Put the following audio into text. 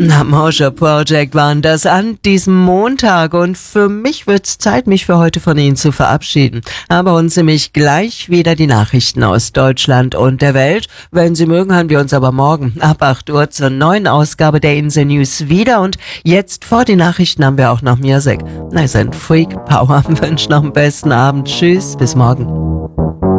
Na, Mojo Project waren das an diesem Montag und für mich wird's Zeit, mich für heute von Ihnen zu verabschieden. Aber uns nämlich gleich wieder die Nachrichten aus Deutschland und der Welt. Wenn Sie mögen, hören wir uns aber morgen ab 8 Uhr zur neuen Ausgabe der Insel News wieder und jetzt vor den Nachrichten haben wir auch noch Music. Na, ist ein Freak Power. Wünsche noch einen besten Abend. Tschüss, bis morgen.